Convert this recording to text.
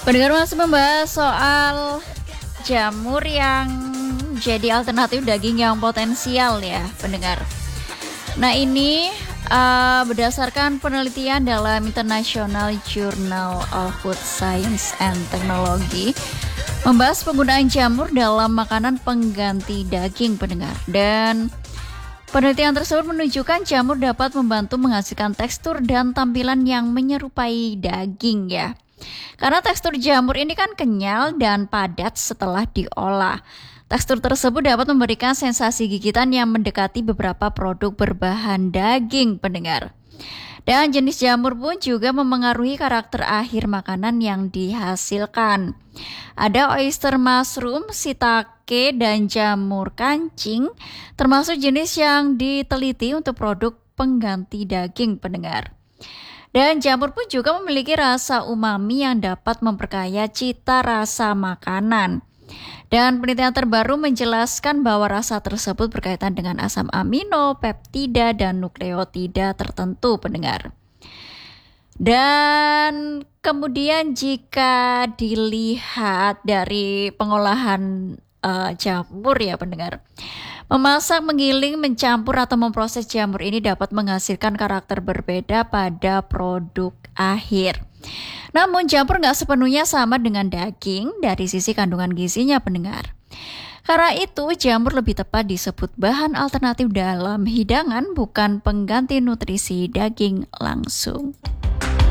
Pendengar masih membahas soal jamur yang jadi alternatif daging yang potensial ya, pendengar. Nah ini berdasarkan penelitian dalam International Journal of Food Science and Technology membahas penggunaan jamur dalam makanan pengganti daging, pendengar. Dan penelitian tersebut menunjukkan jamur dapat membantu menghasilkan tekstur dan tampilan yang menyerupai daging ya. Karena tekstur jamur ini kan kenyal dan padat setelah diolah. Tekstur tersebut dapat memberikan sensasi gigitan yang mendekati beberapa produk berbahan daging, pendengar. Dan jenis jamur pun juga memengaruhi karakter akhir makanan yang dihasilkan. Ada oyster mushroom, shiitake, dan jamur kancing, termasuk jenis yang diteliti untuk produk pengganti daging, pendengar. Dan jamur pun juga memiliki rasa umami yang dapat memperkaya cita rasa makanan. Dan penelitian terbaru menjelaskan bahwa rasa tersebut berkaitan dengan asam amino, peptida, dan nukleotida tertentu, pendengar. Dan kemudian jika dilihat dari pengolahan jamur ya, pendengar. Memasak, menggiling, mencampur, atau memproses jamur ini dapat menghasilkan karakter berbeda pada produk akhir. Namun jamur nggak sepenuhnya sama dengan daging dari sisi kandungan gizinya, pendengar. Karena itu jamur lebih tepat disebut bahan alternatif dalam hidangan, bukan pengganti nutrisi daging langsung.